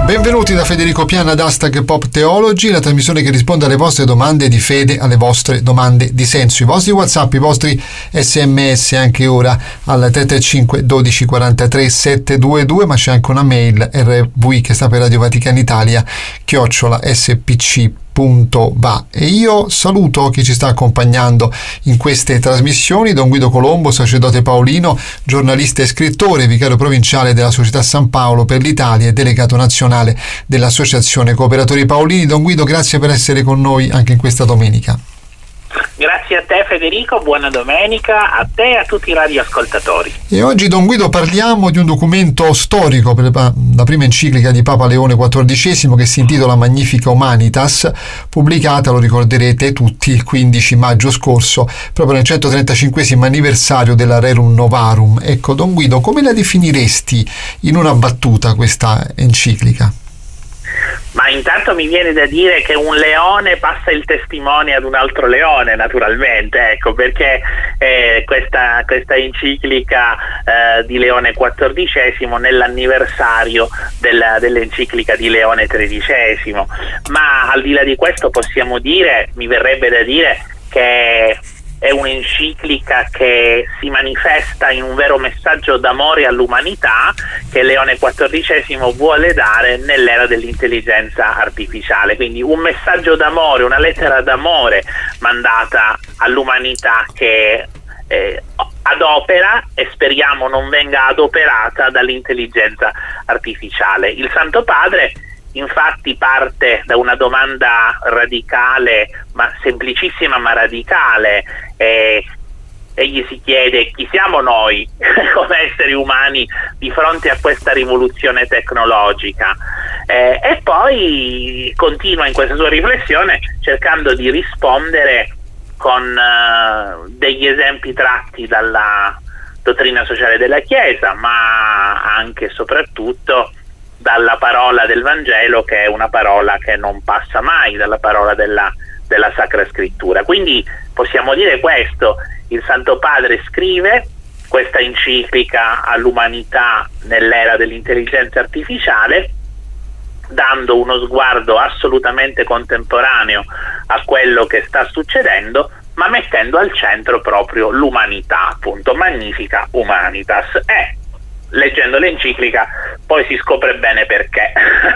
Benvenuti da Federico Piana ad Hashtag Pop Theology, la trasmissione che risponde alle vostre domande di fede, alle vostre domande di senso, i vostri WhatsApp, i vostri SMS, anche ora al 335 12 43 722, ma c'è anche una mail rv che sta per Radio Vaticana Italia @spc.va. E io saluto chi ci sta accompagnando in queste trasmissioni: Don Guido Colombo, sacerdote paolino, giornalista e scrittore, vicario provinciale della Società San Paolo per l'Italia e delegato nazionale dell'Associazione Cooperatori Paolini. Don Guido, grazie per essere con noi anche in questa domenica. Grazie a te Federico, buona domenica a te e a tutti i radioascoltatori. E oggi, Don Guido, parliamo di un documento storico per la prima enciclica di Papa Leone XIV, che si intitola Magnifica Humanitas, pubblicata, lo ricorderete tutti, il 15 maggio scorso, proprio nel 135esimo anniversario della Rerum Novarum. Ecco, Don Guido, come la definiresti in una battuta questa enciclica? Ma intanto mi viene da dire che un leone passa il testimone ad un altro leone, naturalmente, ecco, perché questa enciclica di Leone XIV nell'anniversario dell'enciclica di Leone XIII. Ma al di là di questo possiamo dire, mi verrebbe da dire, che è un'enciclica che si manifesta in un vero messaggio d'amore all'umanità che Leone XIV vuole dare nell'era dell'intelligenza artificiale. Quindi un messaggio d'amore, una lettera d'amore mandata all'umanità che adopera e speriamo non venga adoperata dall'intelligenza artificiale. Il Santo Padre infatti parte da una domanda radicale, ma semplicissima ma radicale. Egli si chiede: chi siamo noi come esseri umani di fronte a questa rivoluzione tecnologica? E poi continua in questa sua riflessione cercando di rispondere con degli esempi tratti dalla dottrina sociale della Chiesa, ma anche e soprattutto dalla parola del Vangelo, che è una parola che non passa mai, dalla parola della Sacra Scrittura. Quindi possiamo dire questo: il Santo Padre scrive questa enciclica all'umanità nell'era dell'intelligenza artificiale, dando uno sguardo assolutamente contemporaneo a quello che sta succedendo, ma mettendo al centro proprio l'umanità, appunto, Magnifica Humanitas. Leggendo l'enciclica poi si scopre bene perché.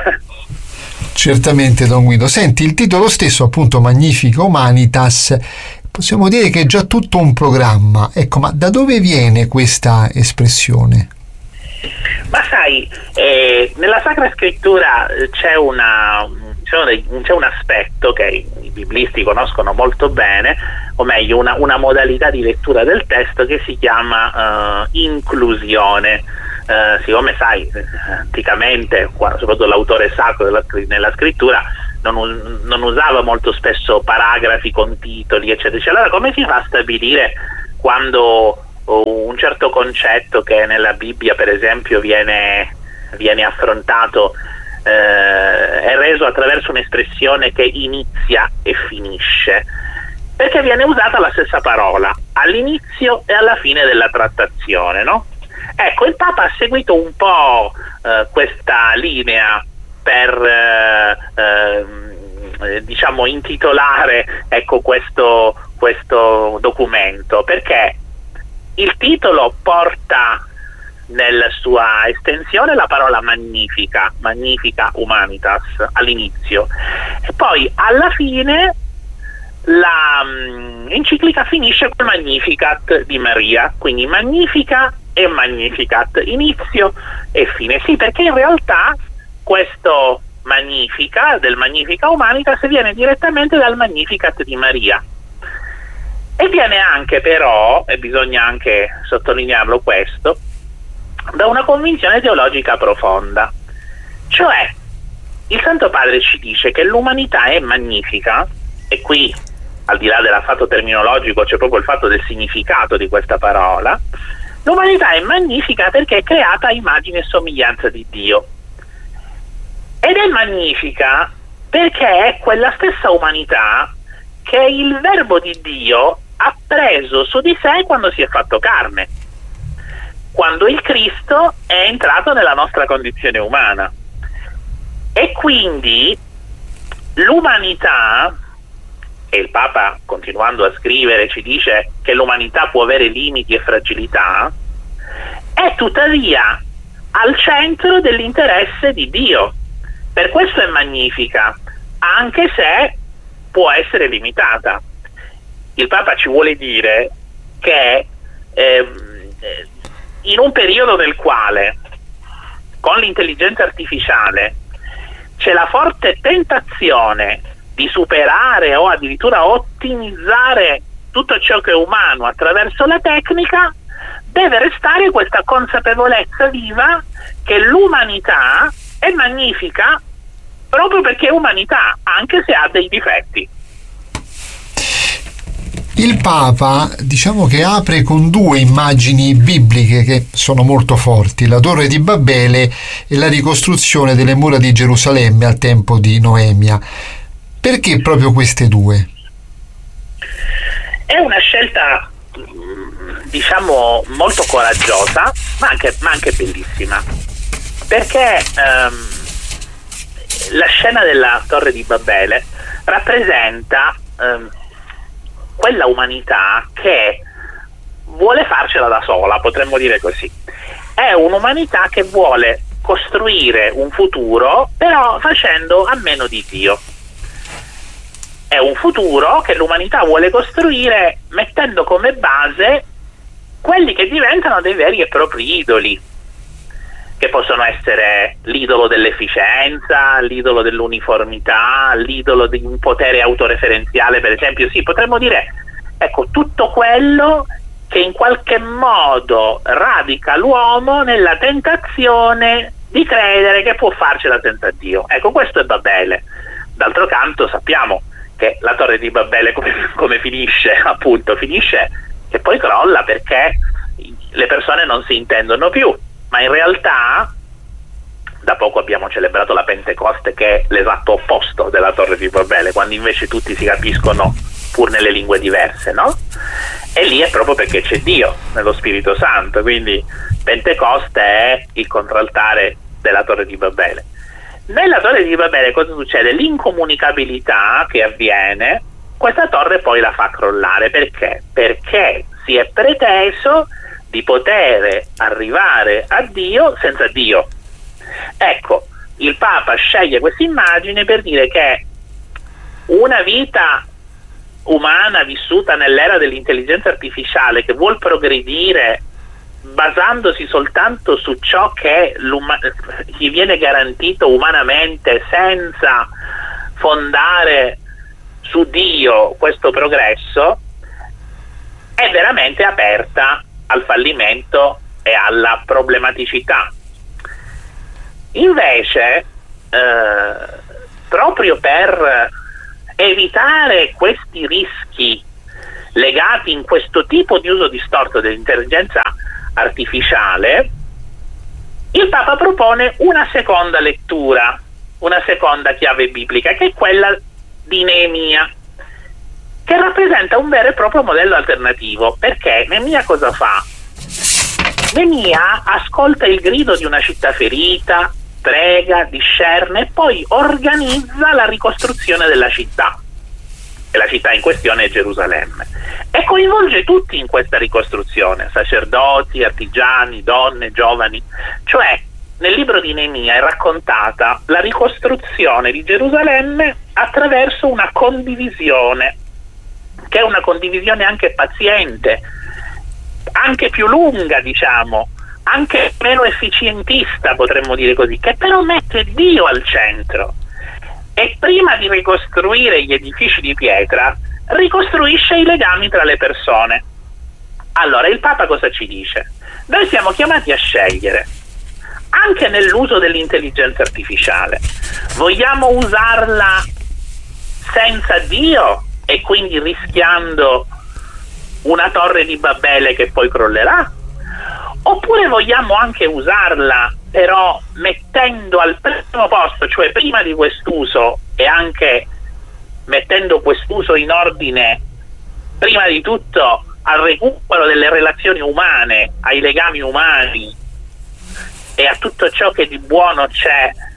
Certamente, Don Guido. Senti, il titolo stesso, appunto, Magnifica Humanitas, possiamo dire che è già tutto un programma. Ecco, ma da dove viene questa espressione? Ma sai, nella Sacra Scrittura c'è un aspetto che i biblisti conoscono molto bene, o meglio una modalità di lettura del testo che si chiama inclusione. Siccome sai, anticamente, soprattutto l'autore sacro nella scrittura non usava molto spesso paragrafi con titoli, eccetera. Allora come si fa a stabilire quando un certo concetto che nella Bibbia, per esempio, viene affrontato, è reso attraverso un'espressione che inizia e finisce? Perché viene usata la stessa parola all'inizio e alla fine della trattazione, no? Ecco, il Papa ha seguito un po' questa linea per diciamo intitolare, ecco, questo documento, perché il titolo porta nella sua estensione la parola Magnifica Humanitas all'inizio, e poi alla fine la enciclica finisce con Magnificat di Maria, quindi Magnifica e Magnificat, inizio e fine. Sì, perché in realtà questo Magnifica, del Magnifica Humanitas, viene direttamente dal Magnificat di Maria, e viene anche, però, e bisogna anche sottolinearlo questo, da una convinzione teologica profonda. Cioè, il Santo Padre ci dice che l'umanità è magnifica, e qui, al di là del fatto terminologico, c'è proprio il fatto del significato di questa parola. L'umanità è magnifica perché è creata a immagine e somiglianza di Dio, ed è magnifica perché è quella stessa umanità che il Verbo di Dio ha preso su di sé quando si è fatto carne, quando il Cristo è entrato nella nostra condizione umana. E quindi l'umanità, e il Papa, continuando a scrivere, ci dice che l'umanità può avere limiti e fragilità, è tuttavia al centro dell'interesse di Dio. Per questo è magnifica, anche se può essere limitata. Il Papa ci vuole dire che in un periodo nel quale con l'intelligenza artificiale c'è la forte tentazione di superare o addirittura ottimizzare tutto ciò che è umano attraverso la tecnica, deve restare questa consapevolezza viva che l'umanità è magnifica proprio perché è umanità, anche se ha dei difetti. Il Papa, diciamo che apre con due immagini bibliche che sono molto forti, la Torre di Babele e la ricostruzione delle mura di Gerusalemme al tempo di Noemia. Perché proprio queste due? È una scelta, diciamo, molto coraggiosa, ma anche bellissima, perché la scena della Torre di Babele rappresenta quella umanità che vuole farcela da sola, potremmo dire così. È un'umanità che vuole costruire un futuro, però facendo a meno di Dio. È un futuro che l'umanità vuole costruire mettendo come base quelli che diventano dei veri e propri idoli, che possono essere l'idolo dell'efficienza, l'idolo dell'uniformità, l'idolo di un potere autoreferenziale, per esempio. Sì, potremmo dire, ecco, tutto quello che in qualche modo radica l'uomo nella tentazione di credere che può farcela senza Dio. Ecco, questo è Babele. D'altro canto sappiamo che la Torre di Babele come finisce, appunto, finisce che poi crolla perché le persone non si intendono più. Ma in realtà da poco abbiamo celebrato la Pentecoste, che è l'esatto opposto della Torre di Babele, quando invece tutti si capiscono pur nelle lingue diverse, no? E lì è proprio perché c'è Dio nello Spirito Santo, quindi Pentecoste è il contraltare della Torre di Babele. Nella Torre di Babele cosa succede? L'incomunicabilità che avviene, questa torre poi la fa crollare. Perché? Perché si è preteso di poter arrivare a Dio senza Dio. Ecco, il Papa sceglie questa immagine per dire che una vita umana vissuta nell'era dell'intelligenza artificiale, che vuol progredire basandosi soltanto su ciò che gli viene garantito umanamente, senza fondare su Dio questo progresso, è veramente aperta al fallimento e alla problematicità. Invece, proprio per evitare questi rischi legati in questo tipo di uso distorto dell'intelligenza artificiale, il Papa propone una seconda lettura, una seconda chiave biblica, che è quella di Neemia, che rappresenta un vero e proprio modello alternativo. Perché Neemia cosa fa? Neemia ascolta il grido di una città ferita, prega, discerne e poi organizza la ricostruzione della città. E la città in questione è Gerusalemme. E coinvolge tutti in questa ricostruzione, sacerdoti, artigiani, donne, giovani. Cioè, nel libro di Neemia è raccontata la ricostruzione di Gerusalemme attraverso una condivisione, che è una condivisione anche paziente, anche più lunga, diciamo, anche meno efficientista, potremmo dire così, che però mette Dio al centro. E prima di ricostruire gli edifici di pietra, ricostruisce i legami tra le persone. Allora, il Papa cosa ci dice? Noi siamo chiamati a scegliere, anche nell'uso dell'intelligenza artificiale. Vogliamo usarla senza Dio e quindi rischiando una torre di Babele che poi crollerà? Oppure vogliamo anche usarla però mettendo al primo posto, cioè prima di quest'uso, e anche mettendo quest'uso in ordine prima di tutto al recupero delle relazioni umane, ai legami umani e a tutto ciò che di buono c'è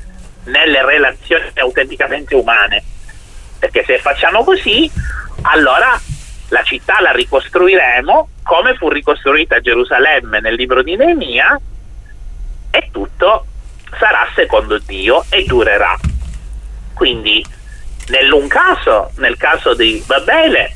nelle relazioni autenticamente umane, perché se facciamo così, allora la città la ricostruiremo come fu ricostruita Gerusalemme nel libro di Neemia, e tutto sarà secondo Dio e durerà. Quindi nell'un caso, nel caso di Babele,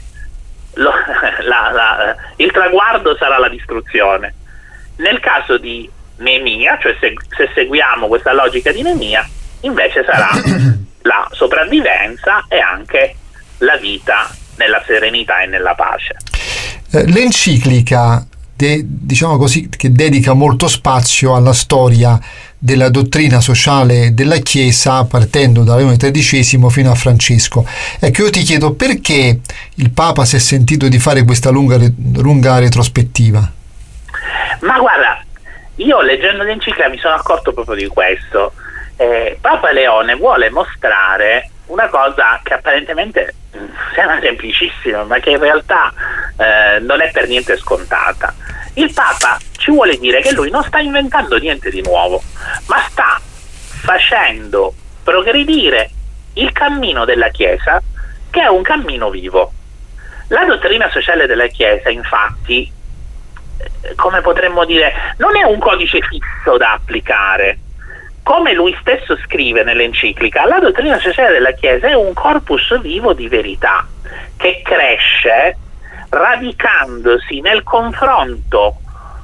il traguardo sarà la distruzione. Nel caso di Neemia, cioè se seguiamo questa logica di Neemia, invece sarà la sopravvivenza e anche la vita nella serenità e nella pace. L'enciclica, diciamo così, che dedica molto spazio alla storia della dottrina sociale della Chiesa, partendo da Leone XIII fino a Francesco. Ecco, io ti chiedo perché il Papa si è sentito di fare questa lunga retrospettiva. Ma guarda, io leggendo l'enciclica mi sono accorto proprio di questo. Papa Leone vuole mostrare una cosa che apparentemente sembra semplicissima, ma che in realtà non è per niente scontata. Il Papa ci vuole dire che lui non sta inventando niente di nuovo, ma sta facendo progredire il cammino della Chiesa, che è un cammino vivo. La dottrina sociale della Chiesa, infatti, come potremmo dire, non è un codice fisso da applicare. Come lui stesso scrive nell'enciclica, la dottrina sociale della Chiesa è un corpus vivo di verità che cresce radicandosi nel confronto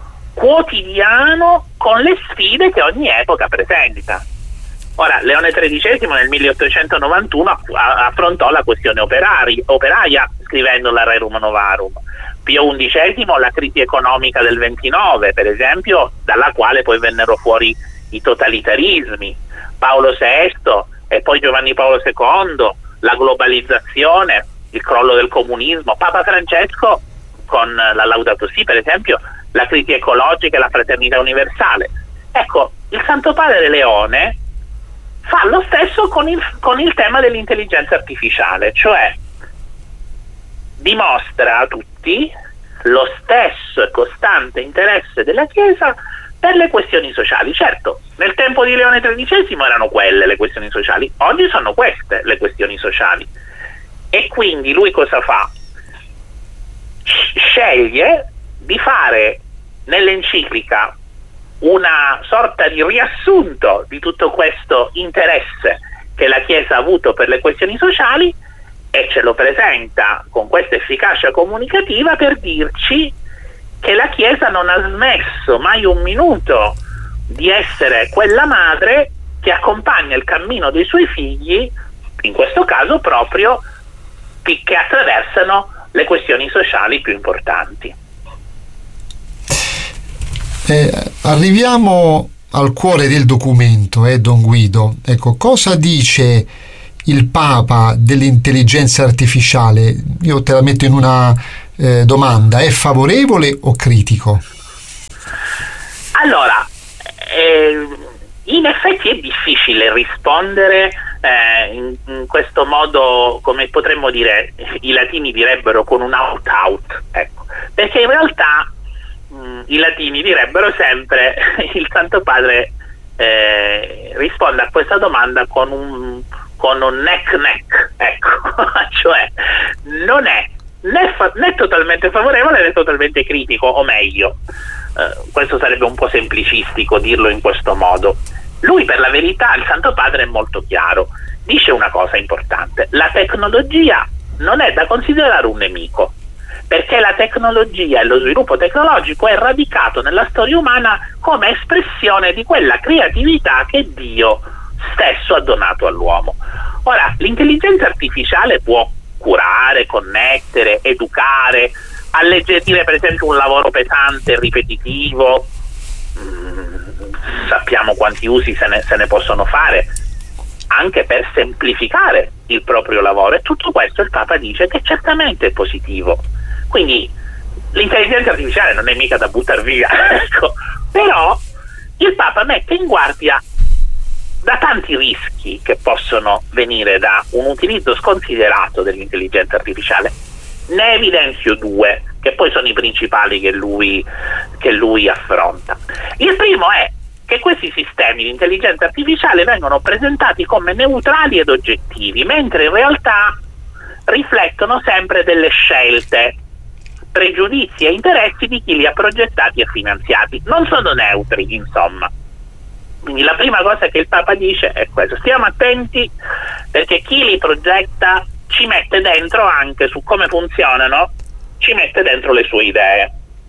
quotidiano con le sfide che ogni epoca presenta. Ora, Leone XIII nel 1891 affrontò la questione operaia scrivendo la Rerum Novarum. Pio XI la crisi economica del 29, per esempio, dalla quale poi vennero fuori i totalitarismi. Paolo VI e poi Giovanni Paolo II, la globalizzazione, il crollo del comunismo. Papa Francesco con la Laudato Si, per esempio, la crisi ecologica e la fraternità universale. Ecco, il Santo Padre Leone fa lo stesso con il tema dell'intelligenza artificiale, cioè dimostra a tutti lo stesso e costante interesse della Chiesa per le questioni sociali. Certo, nel tempo di Leone XIII erano quelle le questioni sociali, oggi sono queste le questioni sociali. E quindi lui cosa fa? Sceglie di fare nell'enciclica una sorta di riassunto di tutto questo interesse che la Chiesa ha avuto per le questioni sociali, e ce lo presenta con questa efficacia comunicativa per dirci che la Chiesa non ha smesso mai un minuto di essere quella madre che accompagna il cammino dei suoi figli, in questo caso proprio che attraversano le questioni sociali più importanti. Arriviamo al cuore del documento, Don Guido. Ecco, cosa dice il Papa dell'intelligenza artificiale? Io te la metto in una domanda: è favorevole o critico? Allora, in effetti è difficile rispondere in questo modo, come potremmo dire, i latini direbbero con un out-out, ecco, perché in realtà i latini direbbero sempre il Santo Padre risponde a questa domanda con un neck, ecco, cioè non è né totalmente favorevole né totalmente critico, o meglio, questo sarebbe un po' semplicistico dirlo in questo modo. Lui, per la verità, il Santo Padre è molto chiaro, dice una cosa importante: la tecnologia non è da considerare un nemico, perché la tecnologia e lo sviluppo tecnologico è radicato nella storia umana come espressione di quella creatività che Dio stesso ha donato all'uomo. Ora, l'intelligenza artificiale può curare, connettere, educare, alleggerire per esempio un lavoro pesante e ripetitivo. Sappiamo quanti usi se ne possono fare, anche per semplificare il proprio lavoro, e tutto questo il Papa dice che certamente è positivo. Quindi l'intelligenza artificiale non è mica da buttare via, ecco. Però il Papa mette in guardia da tanti rischi che possono venire da un utilizzo sconsiderato dell'intelligenza artificiale. Ne evidenzio due, che poi sono i principali che lui affronta. Il primo è che che questi sistemi di intelligenza artificiale vengono presentati come neutrali ed oggettivi, mentre in realtà riflettono sempre delle scelte, pregiudizi e interessi di chi li ha progettati e finanziati. Non sono neutri, insomma. Quindi la prima cosa che il Papa dice è questo: stiamo attenti, perché chi li progetta ci mette dentro, anche su come funzionano, ci mette dentro le sue idee.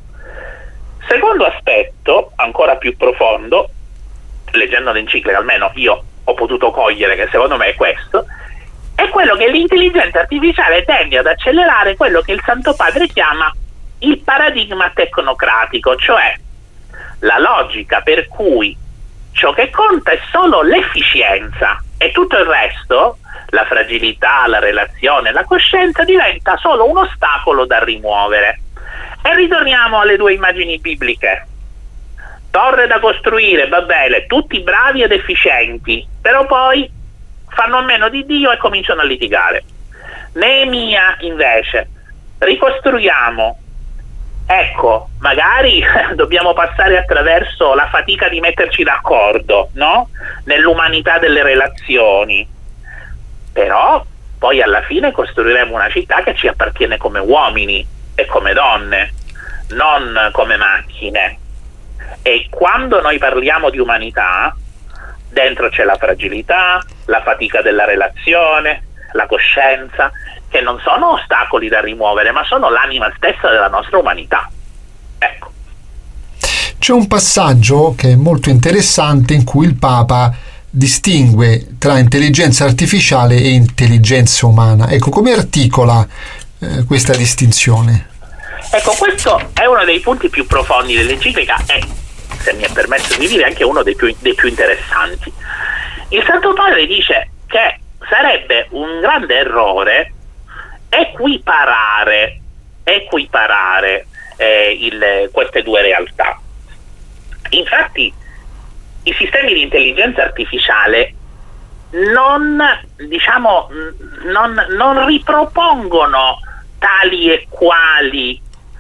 Secondo aspetto, ancora più profondo, leggendo l'enciclica almeno io ho potuto cogliere che secondo me è questo, è quello che l'intelligenza artificiale tende ad accelerare quello che il Santo Padre chiama il paradigma tecnocratico, cioè la logica per cui ciò che conta è solo l'efficienza e tutto il resto, la fragilità, la relazione, la coscienza, diventa solo un ostacolo da rimuovere. E ritorniamo alle due immagini bibliche. Torre da costruire, va bene, tutti bravi ed efficienti, però poi fanno a meno di Dio e cominciano a litigare. Neemia invece: ricostruiamo. Ecco, magari dobbiamo passare attraverso la fatica di metterci d'accordo, no? Nell'umanità delle relazioni. Però poi alla fine costruiremo una città che ci appartiene come uomini e come donne, non come macchine. E quando noi parliamo di umanità, dentro c'è la fragilità, la fatica della relazione, la coscienza, che non sono ostacoli da rimuovere, ma sono l'anima stessa della nostra umanità. Ecco. C'è un passaggio che è molto interessante in cui il Papa distingue tra intelligenza artificiale e intelligenza umana. Ecco, come articola questa distinzione? Ecco, questo è uno dei punti più profondi dell'enciclica e, se mi è permesso di dire, anche uno dei più interessanti. Il Santo Padre dice che sarebbe un grande errore equiparare queste due realtà. Infatti i sistemi di intelligenza artificiale non ripropongono tali e quali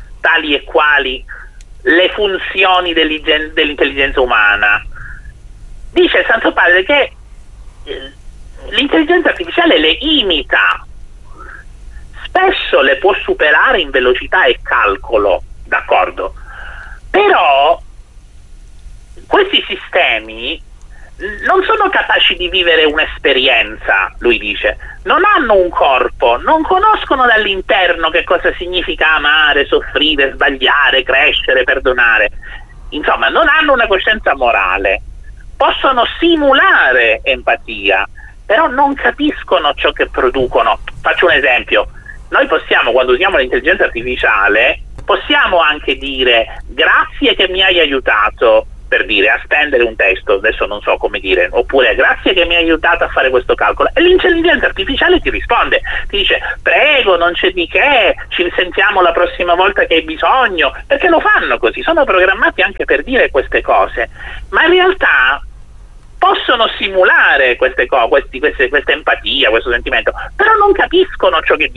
le funzioni dell'intelligenza umana. Dice il Santo Padre che l'intelligenza artificiale le imita, spesso le può superare in velocità e calcolo, d'accordo? Però questi sistemi non sono capaci di vivere un'esperienza, lui dice, non hanno un corpo, non conoscono dall'interno che cosa significa amare, soffrire, sbagliare, crescere, perdonare. Insomma, non hanno una coscienza morale, possono simulare empatia, però non capiscono ciò che producono. Faccio un esempio: noi possiamo, quando usiamo l'intelligenza artificiale, possiamo anche dire grazie che mi hai aiutato, per dire, a stendere un testo, adesso non so come dire, oppure grazie che mi hai aiutato a fare questo calcolo, e l'intelligenza artificiale ti risponde, ti dice prego, non c'è di che, ci sentiamo la prossima volta che hai bisogno, perché lo fanno così, sono programmati anche per dire queste cose, ma in realtà possono simulare questa empatia, questo sentimento, però non capiscono ciò che